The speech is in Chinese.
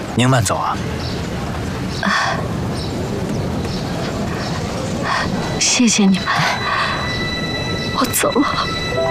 您慢走啊。 谢谢你们，我走了。